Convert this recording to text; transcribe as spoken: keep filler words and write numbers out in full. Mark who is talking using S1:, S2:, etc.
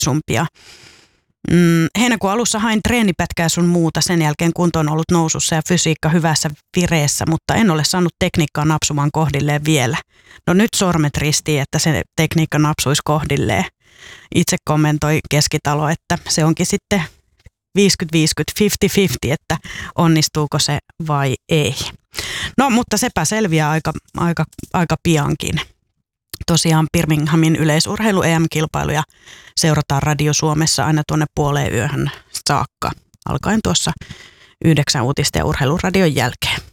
S1: fiksumpia. Mm, heinäkuun alussa hain treenipätkää sun muuta, sen jälkeen kunto on ollut nousussa ja fysiikka hyvässä vireessä, mutta en ole saanut tekniikkaa napsumaan kohdilleen vielä. No nyt sormet ristiin, että se tekniikka napsuisi kohdilleen. Itse kommentoi Keskitalo, että se onkin sitten viisikymmentä viisikymmentä, viisikymmentä viisikymmentä, että onnistuuko se vai ei. No mutta sepä selviää aika, aika, aika piankin. Tosiaan Birminghamin yleisurheilu E M-kilpailuja seurataan Radio Suomessa aina tuonne puoleen yöhön saakka, alkaen tuossa yhdeksän uutisten ja urheiluradion jälkeen.